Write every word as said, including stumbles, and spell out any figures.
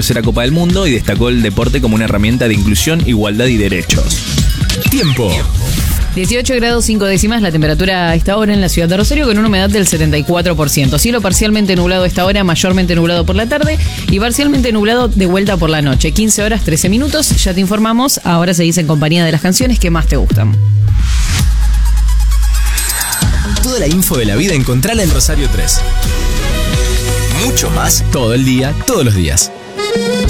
tercera Copa del Mundo y destacó el deporte como una herramienta de inclusión, igualdad y derechos. Tiempo. dieciocho grados cinco décimas la temperatura a esta hora en la ciudad de Rosario, con una humedad del setenta y cuatro por ciento. Cielo parcialmente nublado a esta hora, mayormente nublado por la tarde y parcialmente nublado de vuelta por la noche. quince horas trece minutos, ya te informamos. Ahora seguís en compañía de las canciones que más te gustan. Toda la info de la vida encontrala en Rosario tres. Mucho más todo el día, todos los días.